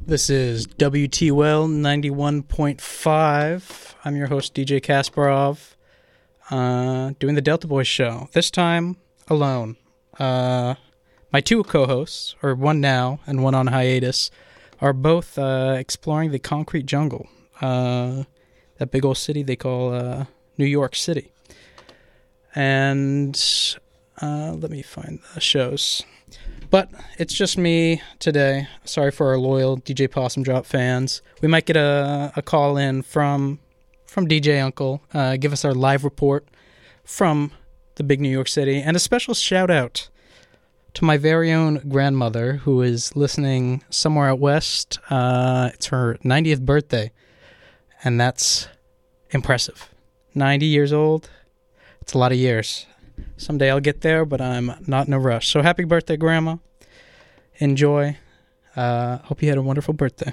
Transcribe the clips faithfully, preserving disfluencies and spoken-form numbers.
This is W T W L ninety-one point five. I'm your host, D J Kasparov, uh, doing the Delta Boys show. This time, alone. Uh, my two co-hosts, or one now and one on hiatus, are both uh, exploring the concrete jungle. Uh, that big old city they call uh, New York City. And uh, let me find the shows. But it's just me today. Sorry for our loyal D J Possum Drop fans. We might get a, a call in from from D J Uncle. Uh, give us our live report from the big New York City. And a special shout out to my very own grandmother who is listening somewhere out west. Uh, it's her ninetieth birthday. And that's impressive. ninety years old. It's a lot of years. Someday I'll get there, but I'm not in a rush. So happy birthday, Grandma. Enjoy. Uh, hope you had a wonderful birthday.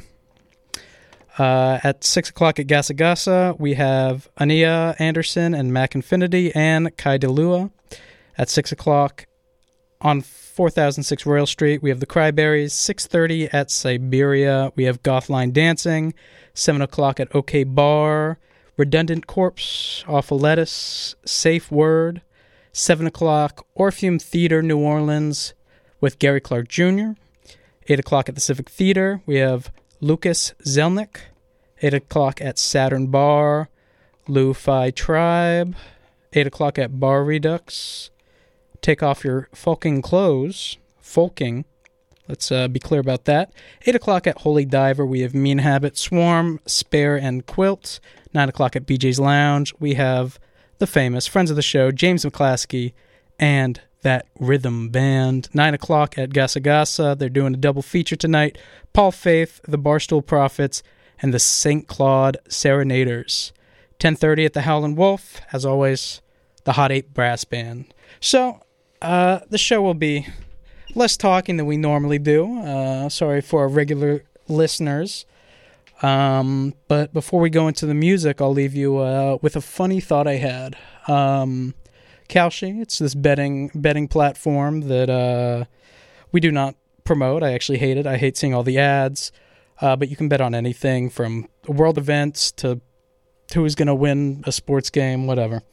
Uh, at six o'clock at Gasa Gasa, we have Ania Anderson and Mac Infinity and Kai DeLua. At six o'clock on four thousand six Royal Street, we have the Cryberries. six thirty at Siberia, we have Gothline Dancing. seven o'clock at OK Bar, Redundant Corpse, Awful Lettuce, Safe Word. seven o'clock, Orpheum Theater, New Orleans, with Gary Clark Junior eight o'clock at the Civic Theater, we have Lucas Zelnick. eight o'clock at Saturn Bar, Lu-Fi Tribe. eight o'clock at Bar Redux. Take off your folking clothes. Folking. Let's uh, be clear about that. eight o'clock at Holy Diver, we have Mean Habit, Swarm, Spare, and Quilt. nine o'clock at B J's Lounge, we have the famous friends of the show, James McClaskey, and that rhythm band. nine o'clock at Gasa Gasa, they're doing a double feature tonight. Paul Faith, the Barstool Prophets, and the Saint Claude Serenaders. ten thirty at the Howlin' Wolf, as always, the Hot Eight Brass Band. So, uh, the show will be less talking than we normally do. Uh, sorry for our regular listeners. Um, but before we go into the music, I'll leave you uh, with a funny thought I had. Um, Kalshi, it's this betting betting platform that uh, we do not promote. I actually hate it. I hate seeing all the ads. Uh, but you can bet on anything from world events to, to who's going to win a sports game, whatever.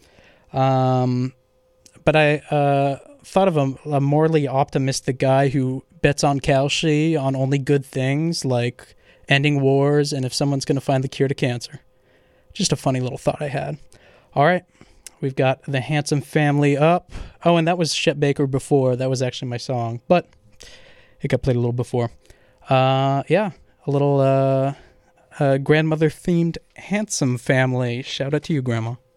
Um, but I uh, thought of a, a morally optimistic guy who bets on Kalshi on only good things, like ending wars, and if someone's going to find the cure to cancer. Just a funny little thought I had. All right, we've got the Handsome Family up. Oh, and that was Chet Baker before. That was actually my song, but it got played a little before. Uh, yeah, a little uh, uh, grandmother-themed Handsome Family. Shout out to you, Grandma.